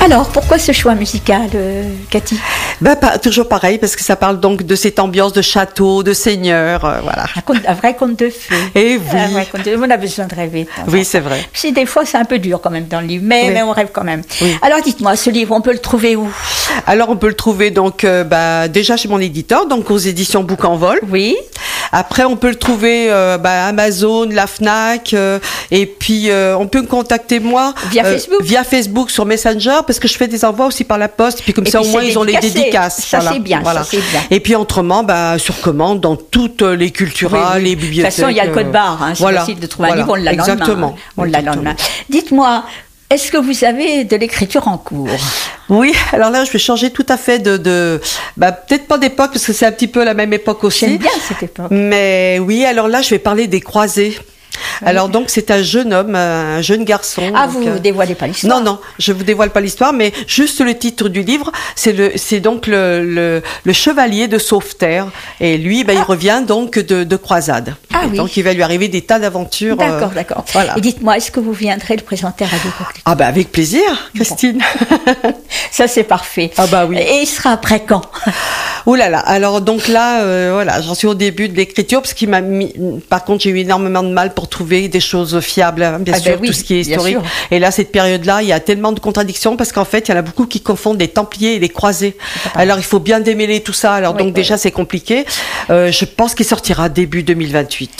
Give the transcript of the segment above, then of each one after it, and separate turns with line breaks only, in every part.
Alors, pourquoi ce choix musical, Cathy?
Toujours pareil, parce que ça parle donc de cette ambiance de château, de seigneur, voilà.
Un vrai conte de fées.
Et oui.
On a besoin de rêver.
Oui, c'est vrai.
Puis des fois, c'est un peu dur quand même dans le livre, mais on rêve quand même.
Oui.
Alors, dites-moi, ce livre, on peut le trouver où?
Alors, on peut le trouver donc déjà chez mon éditeur, donc aux éditions Book en Vol.
Oui.
Après, on peut le trouver Amazon, la Fnac, et puis on peut me contacter moi via Facebook sur Messenger, parce que je fais des envois aussi par la poste, puis comme ça au moins ils ont les dédicaces.
Ça c'est bien.
Et puis autrement, sur commande dans toutes les culturales, les bibliothèques.
De toute façon, il y a le code barre. C'est facile de trouver un livre, on l'a
Exactement.
On l'a le lendemain. Dites-moi. Est-ce que vous avez de l'écriture en cours?
Oui, alors là, je vais changer tout à fait peut-être pas d'époque, parce que c'est un petit peu la même époque aussi.
J'aime bien cette époque.
Mais oui, alors là, je vais parler des croisés. Oui. Alors donc c'est un jeune homme, un jeune garçon.
Ah, vous dévoilez pas l'histoire?
Non, je vous dévoile pas l'histoire, mais juste le titre du livre, c'est donc le chevalier de Sauveterre, et lui, il revient donc de croisade.
Ah oui.
Donc il va lui arriver des tas d'aventures.
D'accord. Voilà. Et dites-moi, est-ce que vous viendrez le présenter à Radio Coquelicot?
Ah avec plaisir, Christine.
Bon. Ça c'est parfait.
Ah oui.
Et il sera après quand?
Ouh là là. Alors donc là, j'en suis au début de l'écriture, parce qu'il m'a mis. Par contre, j'ai eu énormément de mal pour trouver des choses fiables, bien sûr, tout ce qui est historique. Et là, cette période-là, il y a tellement de contradictions, parce qu'en fait, il y en a beaucoup qui confondent les Templiers et les Croisés. Alors, il faut bien démêler tout ça. Alors, déjà, c'est compliqué. Je pense qu'il sortira début 2028.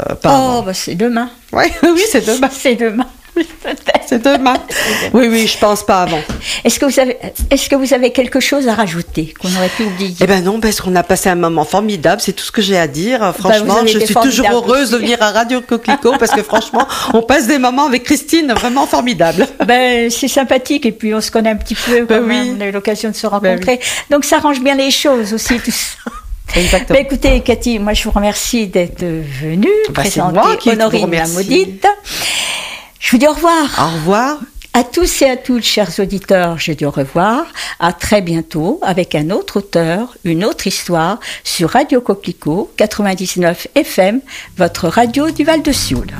C'est demain.
Oui, c'est demain.
C'est demain.
C'est demain. Oui, je pense pas avant.
Est-ce que vous avez quelque chose à rajouter qu'on aurait pu oublier?
Non, parce qu'on a passé un moment formidable, c'est tout ce que j'ai à dire. Franchement, je suis toujours heureuse de venir à Radio Coquelicot, parce que franchement, on passe des moments avec Christine vraiment formidables.
C'est sympathique, et puis on se connaît un petit peu quand même, on a eu l'occasion de se rencontrer. Donc ça arrange bien les choses aussi, tout ça.
Exactement.
Écoutez, Cathy, moi je vous remercie d'être venue présenter Honorine la Maudite. Je vous dis au revoir.
Au revoir.
À tous et à toutes, chers auditeurs, je dis au revoir. À très bientôt avec un autre auteur, une autre histoire sur Radio Coquelicot 99 FM, votre radio du Val-de-Sioule.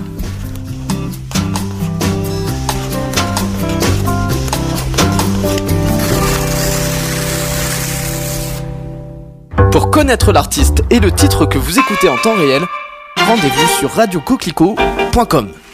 Pour connaître l'artiste et le titre que vous écoutez en temps réel, rendez-vous sur radiocoquelicot.com.